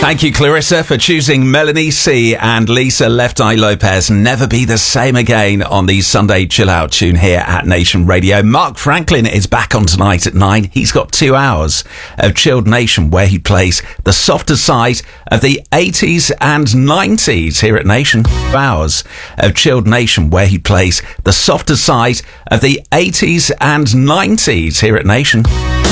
Thank you, Clarissa, for choosing Melanie C and Lisa Left Eye Lopez. Never Be the Same Again on the Sunday Chill Out tune here at Nation Radio. Mark Franklin is back on tonight at 9. He's got 2 hours of Chilled Nation where he plays the softer side of the 80s and 90s here at Nation. 2 hours of Chilled Nation where he plays the softer side of the 80s and 90s here at Nation.